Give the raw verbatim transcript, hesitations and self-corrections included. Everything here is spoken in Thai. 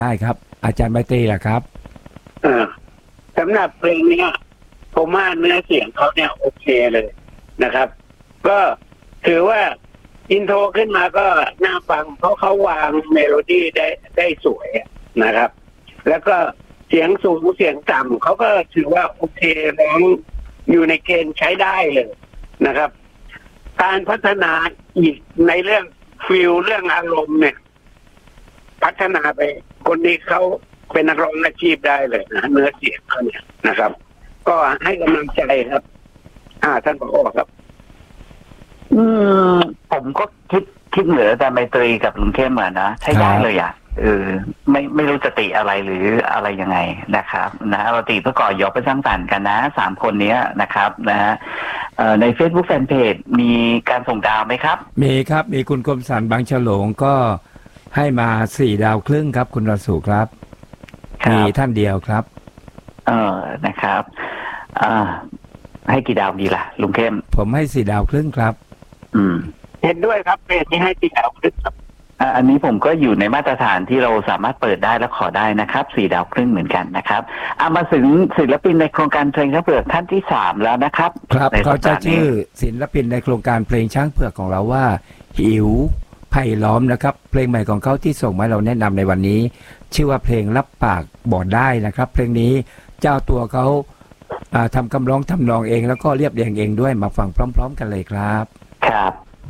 ได้ครับอาจารย์ไมตรีล่ะครับเออสำหรับเพลงนี้ผมว่าเนื้อเสียงเขาเนี่ยโอเคเลยนะครับก็ถือว่าอินโทรขึ้นมาก็น่าฟังเพราะเขาวางเมโลดี้ได้ได้สวยนะครับแล้วก็เสียงสูงเสียงต่ำเขาก็ถือว่าโอเคร้องอยู่ในเกณฑ์ใช้ได้เลยนะครับการพัฒนาอีกในเรื่องฟิลเรื่องอารมณ์เนี่ยพัฒนาไปคนนี้เขาเป็นนักร้องอาชีพได้เลยนะเนื้อเสียงเขาเนี่ยนะครับ ก็ให้กำลังใจครับ อ่าท่านผอครับอืมผมก็คิดคิดเหลือแต่ไมตรีกับลุงเข้มอ่ะนะใช้ได้เลยอ่ะเออไม่ไม่รู้จะติอะไรหรืออะไรยังไงนะครับนะเราติเพื่อก่อยกไปสร้างสรรค์กันนะสามคนนี้นะครับนะฮะใน Facebook Fanpage มีการส่งดาวไหมครับมีครับมีคุณคมสันต์บางฉลงก็ให้มาสี่ดาวครึ่งครับคุณรสุครับมีท่านเดียวครับเออนะครับอ่าให้กี่ดาวดีล่ะลุงเข้มผมให้สี่ดาวครึ่งครับอืมเห็นด้วยครับเพจนี้ให้สี่ดาวครึ่งครับอันนี้ผมก็อยู่ในมาตรฐานที่เราสามารถเปิดได้และขอได้นะครับสี่ดาวครึ่งเหมือนกันนะครับเอามาถึงศิลปินในโครงการเพลงช้างเผือกท่านที่สามแล้วนะครับครับเขาจะชื่อศิลปินในโครงการเพลงช้างเผือกของเราว่าหิวไผ่ล้อมนะครับเพลงใหม่ของเขาที่ส่งมาเราแนะนำในวันนี้ชื่อว่าเพลงรับปากบอกได้นะครับเพลงนี้เจ้าตัวเขาทำคำร้องทำนองเองแล้วก็เรียบเรียงเองด้วยมาฟังพร้อมๆกันเลยครับครับ